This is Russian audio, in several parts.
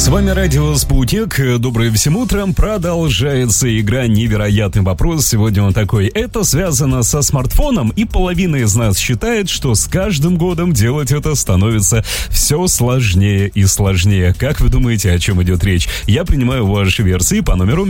С вами радио «Спутник». Доброе всем утром. Продолжается игра «Невероятный вопрос». Сегодня он такой. Это связано со смартфоном, и половина из нас считает, что с каждым годом делать это становится все сложнее и сложнее. Как вы думаете, о чем идет речь? Я принимаю ваши версии по номеру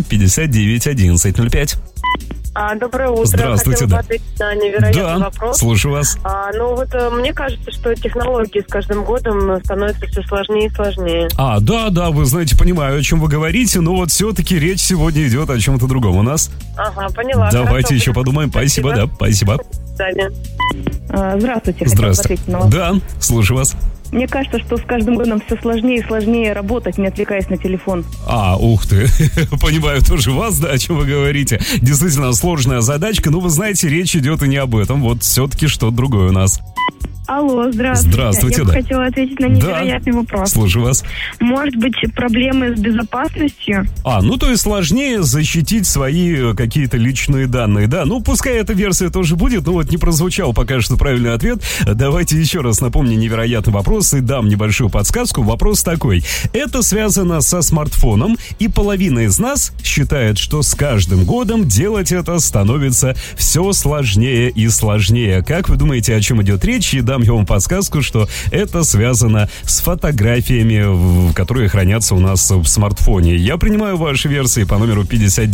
591105. Доброе утро. Здравствуйте, хотела бы ответить на невероятный вопрос. Слушаю вас. Мне кажется, что технологии с каждым годом становятся все сложнее и сложнее. Да, вы знаете, понимаю, о чем вы говорите, но вот все-таки речь сегодня идет о чем-то другом у нас. Поняла. Давайте еще подумаем. Спасибо. Спасибо. До свидания. Здравствуйте. Здравствуйте. Да, слушаю вас. Мне кажется, что с каждым годом все сложнее и сложнее работать, не отвлекаясь на телефон. Ух ты. Понимаю тоже вас, да, о чем вы говорите. Действительно сложная задачка, но вы знаете, речь идет и не об этом. Вот все-таки что-то другое у нас. Алло, здравствуйте. Здравствуйте, Я бы хотела ответить на невероятный вопрос. Слушаю вас. Может быть, проблемы с безопасностью? То есть сложнее защитить свои какие-то личные данные, да? Пускай эта версия тоже будет, но вот не прозвучал пока что правильный ответ. Давайте еще раз напомню невероятный вопрос и дам небольшую подсказку. Вопрос такой. Это связано со смартфоном, и половина из нас считает, что с каждым годом делать это становится все сложнее и сложнее. Как вы думаете, о чем идет речь? И дам я вам подсказку, что это связано с фотографиями, которые хранятся у нас в смартфоне. Я принимаю ваши версии по номеру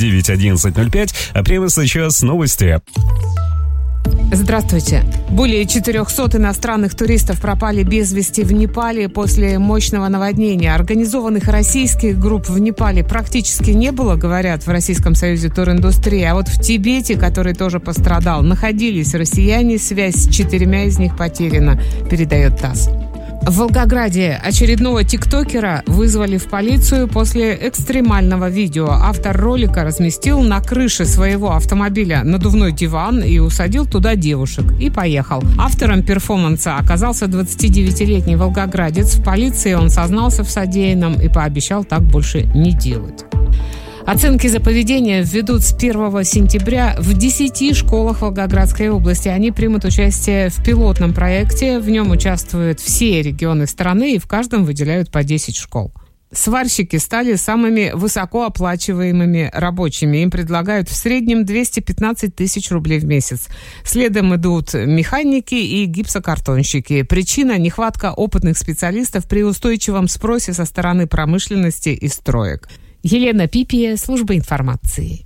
591105, а прямо сейчас новости. Здравствуйте. Более 400 иностранных туристов пропали без вести в Непале после мощного наводнения. Организованных российских групп в Непале практически не было, говорят в Российском союзе туриндустрии. А вот в Тибете, который тоже пострадал, находились россияне. Связь с 4 из них потеряна, передает ТАСС. В Волгограде очередного тиктокера вызвали в полицию после экстремального видео. Автор ролика разместил на крыше своего автомобиля надувной диван и усадил туда девушек. И поехал. Автором перформанса оказался 29-летний волгоградец. В полиции он сознался в содеянном и пообещал так больше не делать. Оценки за поведение введут с 1 сентября в 10 школах Волгоградской области. Они примут участие в пилотном проекте. В нем участвуют все регионы страны, и в каждом выделяют по 10 школ. Сварщики стали самыми высокооплачиваемыми рабочими. Им предлагают в среднем 215 тысяч рублей в месяц. Следом идут механики и гипсокартонщики. Причина – нехватка опытных специалистов при устойчивом спросе со стороны промышленности и строек. Елена Пипия, служба информации.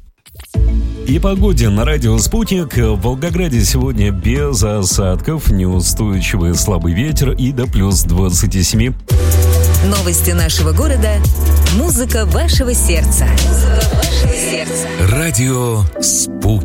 И погоде на радио «Спутник». В Волгограде сегодня без осадков, неустойчивый слабый ветер и до плюс 27. Новости нашего города. Музыка вашего сердца. Радио «Спутник».